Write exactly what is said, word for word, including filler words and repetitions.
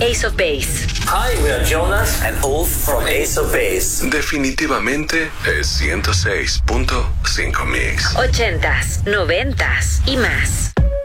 Ace of Base. Hi, we are Jonas and Ulf from Ace of Base. Definitivamente es ciento seis punto cinco Mix. Ochentas, noventas y más.